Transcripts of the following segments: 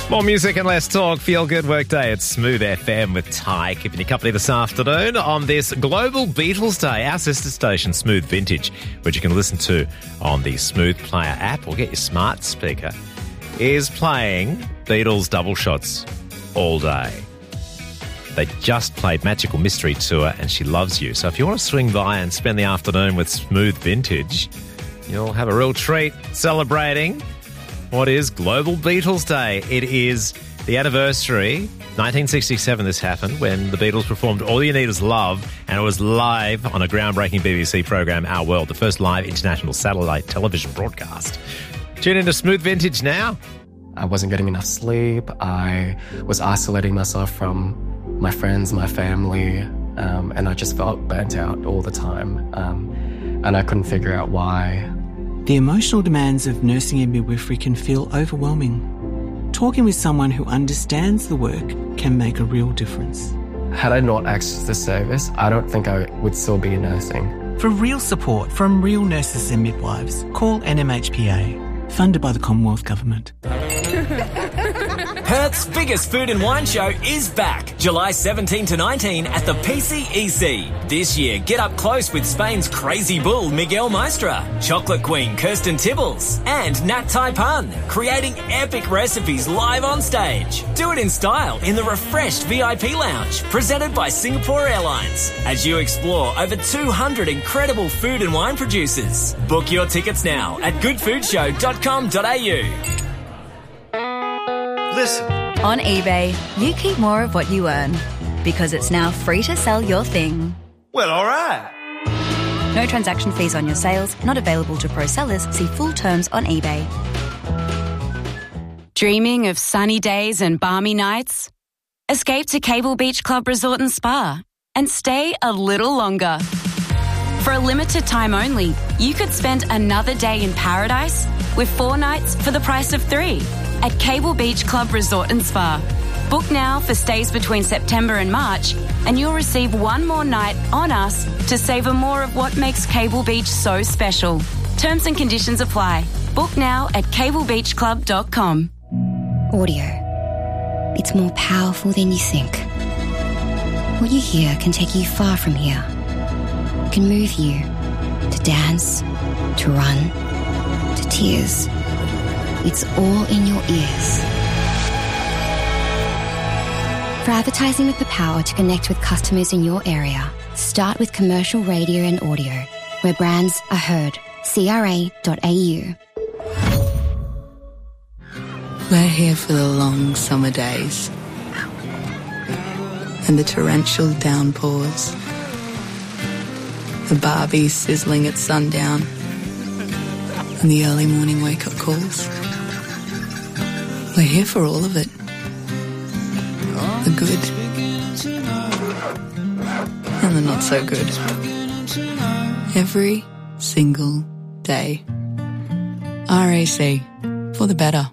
More music and less talk. Feel good workday at Smooth FM with Ty, keeping you company this afternoon on this Global Beatles Day. Our sister station, Smooth Vintage, which you can listen to on the Smooth Player app or get your smart speaker, is playing Beatles double shots all day. They just played Magical Mystery Tour and She Loves You. So if you want to swing by and spend the afternoon with Smooth Vintage, you'll have a real treat celebrating what is Global Beatles Day. It is the anniversary, 1967 this happened, when the Beatles performed All You Need Is Love, and it was live on a groundbreaking BBC program, Our World, the first live international satellite television broadcast. Tune into Smooth Vintage now. I wasn't getting enough sleep. I was isolating myself from my friends, my family, and I just felt burnt out all the time. And I couldn't figure out why. The emotional demands of nursing and midwifery can feel overwhelming. Talking with someone who understands the work can make a real difference. Had I not accessed the service, I don't think I would still be nursing. For real support from real nurses and midwives, call NMHPA. Funded by the Commonwealth Government. Perth's biggest food and wine show is back, July 17 to 19 at the PCEC. This year, get up close with Spain's crazy bull Miguel Maestra, chocolate queen Kirsten Tibbles, and Nat Tai Pan, creating epic recipes live on stage. Do it in style in the refreshed VIP lounge, presented by Singapore Airlines, as you explore over 200 incredible food and wine producers. Book your tickets now at goodfoodshow.com.au. Listen. On eBay, you keep more of what you earn because it's now free to sell your thing. Well, all right. No transaction fees on your sales, not available to pro sellers. See full terms on eBay. Dreaming of sunny days and balmy nights? Escape to Cable Beach Club Resort and Spa and stay a little longer. For a limited time only, you could spend another day in paradise with 4 nights for the price of 3 at Cable Beach Club Resort and Spa. Book now for stays between September and March, and you'll receive 1 more night on us to savour more of what makes Cable Beach so special. Terms and conditions apply. Book now at cablebeachclub.com. Audio. It's more powerful than you think. What you hear can take you far from here. It can move you to dance, to run, to tears. It's all in your ears. For advertising with the power to connect with customers in your area, start with commercial radio and audio, where brands are heard. CRA.au. We're here for the long summer days and the torrential downpours, the Barbies sizzling at sundown and the early morning wake-up calls. We're here for all of it. The good and the not so good. Every single day. RAC, for the better.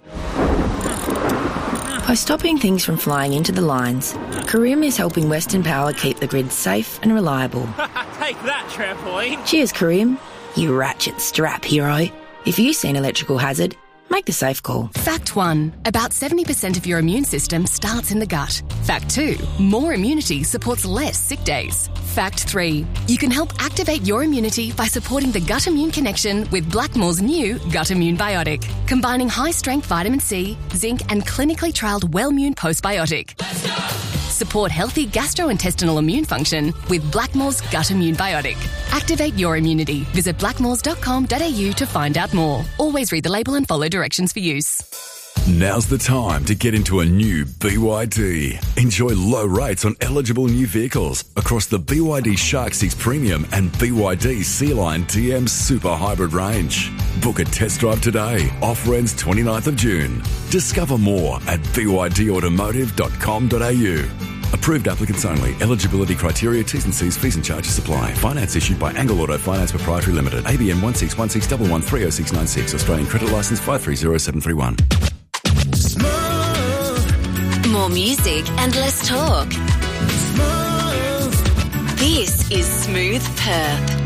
By stopping things from flying into the lines, Careem is helping Western Power keep the grid safe and reliable. Take that, trampoline. Cheers, Careem, you ratchet strap hero. If you see an electrical hazard, make the safe call. Fact 1. About 70% of your immune system starts in the gut. Fact 2. More immunity supports less sick days. Fact 3. You can help activate your immunity by supporting the gut immune connection with Blackmore's new Gut Immune Biotic, combining high-strength vitamin C, zinc and clinically trialled Wellmune Postbiotic. Let's go! Support healthy gastrointestinal immune function with Blackmore's Gut Immune Biotic. Activate your immunity. Visit blackmores.com.au to find out more. Always read the label and follow directions for use. Now's the time to get into a new BYD. Enjoy low rates on eligible new vehicles across the BYD Shark 6 Premium and BYD Sea-Line TM Super Hybrid range. Book a test drive today. Offer ends 29th of June. Discover more at bydautomotive.com.au. Approved applicants only. Eligibility criteria, T's and C's, fees and charges apply. Finance issued by Angle Auto Finance Proprietary Limited. ABN 16161130696. Australian credit licence 530731. More music and less talk. This is Smooth Perth.